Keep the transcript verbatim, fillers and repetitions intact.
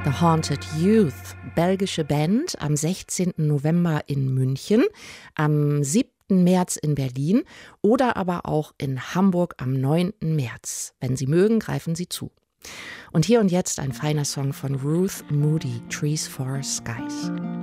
The Haunted Youth, belgische Band, am sechzehnten November in München, am siebten März in Berlin oder aber auch in Hamburg am neunten März. Wenn Sie mögen, greifen Sie zu. Und hier und jetzt ein feiner Song von Ruth Moody, Trees for Skies.